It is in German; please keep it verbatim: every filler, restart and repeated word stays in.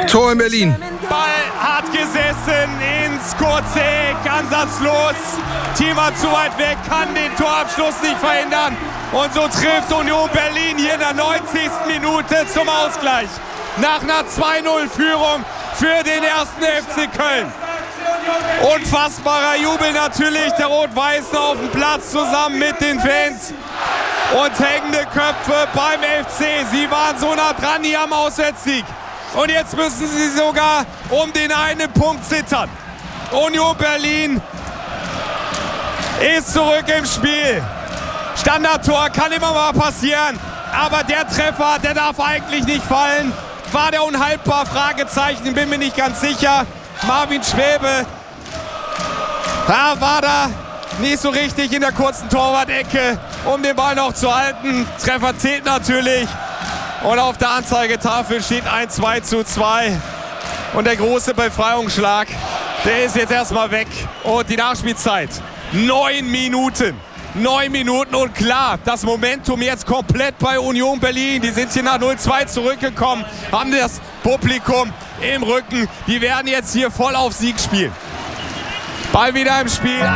Tor in Berlin. Ball hat gesessen ins kurze Eck, ansatzlos. Team war zu weit weg, kann den Torabschluss nicht verhindern. Und so trifft Union Berlin hier in der neunzigsten Minute zum Ausgleich. Nach einer zwei null Führung für den ersten F C Köln. Unfassbarer Jubel natürlich der Rot-Weißen auf dem Platz zusammen mit den Fans. Und hängende Köpfe beim F C. Sie waren so nah dran hier am Auswärtssieg. Und jetzt müssen sie sogar um den einen Punkt zittern. Union Berlin ist zurück im Spiel. Standardtor kann immer mal passieren. Aber der Treffer, der darf eigentlich nicht fallen. War der unhaltbar? Fragezeichen, bin mir nicht ganz sicher. Marvin Schwäbe da war da nicht so richtig in der kurzen Torwart-Ecke, um den Ball noch zu halten. Treffer zählt natürlich. Und auf der Anzeigetafel steht ein zwei zu zwei. Und der große Befreiungsschlag, der ist jetzt erstmal weg. Und die Nachspielzeit, neun Minuten. Neun Minuten und klar, das Momentum jetzt komplett bei Union Berlin. Die sind hier nach null zwei zurückgekommen, haben das Publikum im Rücken. Die werden jetzt hier voll auf Sieg spielen. Ball wieder im Spiel.